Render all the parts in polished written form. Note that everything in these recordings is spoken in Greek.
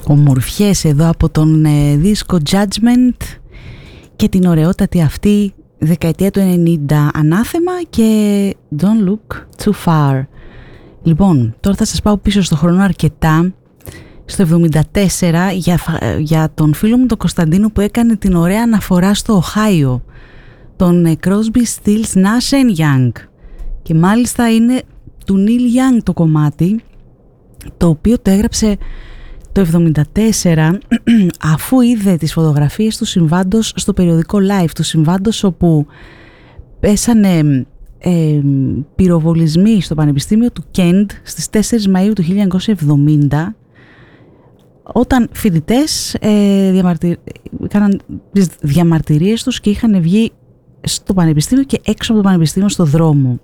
ομορφιές εδώ από τον δίσκο Judgment και την ωραιότατη αυτή δεκαετία του 90 Ανάθεμα και Don't Look Too Far. Λοιπόν, τώρα θα σας πάω πίσω στο χρόνο αρκετά, στο 74, για τον φίλο μου τον Κωνσταντίνο που έκανε την ωραία αναφορά στο Οχάιο, τον Crosby, Stills, Nash & Young, και μάλιστα είναι του Neil Young το κομμάτι, το οποίο το έγραψε το 74 αφού είδε τις φωτογραφίες του συμβάντος στο περιοδικό Life, του συμβάντος όπου πέσανε πυροβολισμοί στο Πανεπιστήμιο του Κέντ στις 4 Μαΐου του 1970, όταν φοιτητές έκαναν τις διαμαρτυρίες τους και είχαν βγει στο Πανεπιστήμιο και έξω από το Πανεπιστήμιο στο δρόμο.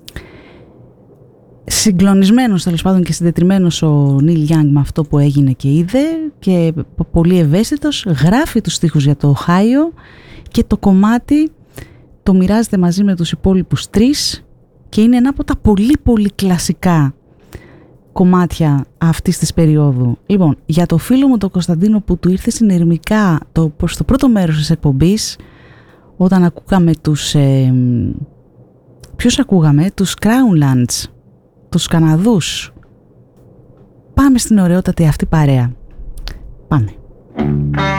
Συγκλονισμένος τέλος πάντων και συντετριμμένος ο Νίλ Γιάνγκ με αυτό που έγινε και είδε, και πολύ ευαίσθητος, γράφει τους στίχους για το Οχάιο και το κομμάτι το μοιράζεται μαζί με τους υπόλοιπους 3 και είναι ένα από τα πολύ πολύ κλασικά κομμάτια αυτής της περίοδου. Λοιπόν, για το φίλο μου τον Κωνσταντίνο που του ήρθε συνειρμικά στο πρώτο μέρος της εκπομπής, όταν ακούγαμε ποιους ακούγαμε, τους Crownlands, τους Καναδούς. Πάμε στην ωραιότατη αυτή παρέα. Πάμε.